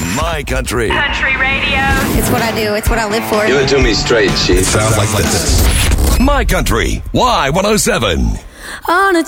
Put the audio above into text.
My Country. Country radio. It's what I do. It's what I live for. Give it to me straight, Chief. Sounds like this. My Country. Y107. On a